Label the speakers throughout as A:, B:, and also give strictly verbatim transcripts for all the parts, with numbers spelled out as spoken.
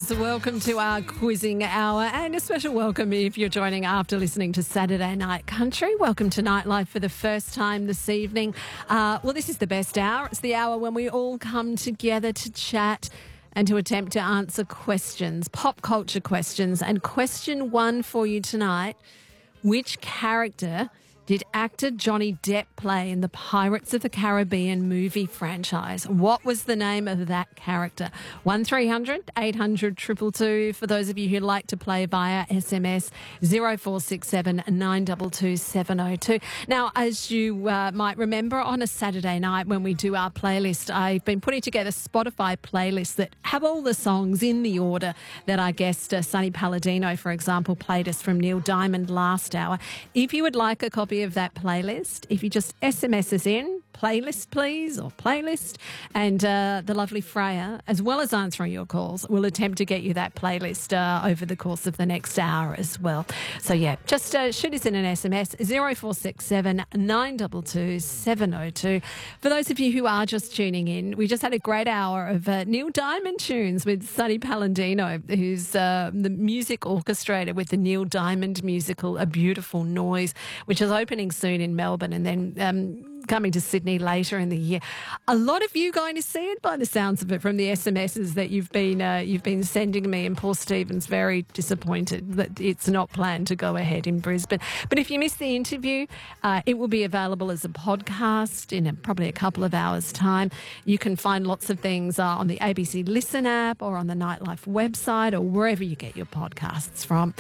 A: Yes, welcome to our quizzing hour, and a special welcome if you're joining after listening to Saturday Night Country. Welcome to Nightlife for the first time this evening. Uh, well, this is the best hour. It's the hour when we all come together to chat and to attempt to answer questions, pop culture questions. And question one for you tonight: which character did actor Johnny Depp play in the Pirates of the Caribbean movie franchise? What was the name of that character? one three hundred eight hundred two two two for those of you who'd like to play via S M S zero four six seven nine two two seven zero two. Now, as you uh, might remember, on a Saturday night when we do our playlist, I've been putting together Spotify playlists that have all the songs in the order that our guest, uh, Sonny Palladino, for example, played us from Neil Diamond last hour. If you would like a copy of that playlist, if you just S M S us in, playlist please, or playlist, and uh, the lovely Freya, as well as answering your calls, will attempt to get you that playlist uh, over the course of the next hour as well. So yeah, just uh, shoot us in an S M S, zero four six seven nine two two seven zero two. For those of you who are just tuning in, we just had a great hour of uh, Neil Diamond tunes with Sonny Palladino, who's uh, the music orchestrator with the Neil Diamond musical A Beautiful Noise, which is opening soon in Melbourne, and then um, coming to Sydney later in the year. A lot of you going to see it by the sounds of it from the S M Ses that you've been uh, you've been sending me, and Paul Stephen's very disappointed that it's not planned to go ahead in Brisbane. But if you missed the interview, uh, it will be available as a podcast in a, probably a couple of hours' time. You can find lots of things uh, on the A B C Listen app or on the Nightlife website or wherever you get your podcasts from.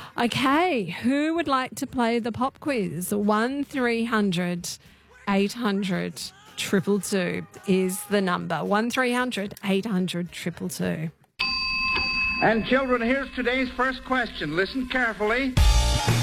A: Okay, who would like to play the pop quiz? one three hundred eight hundred two two two is the number. one three hundred eight hundred two two two.
B: And children, here's today's first question. Listen carefully.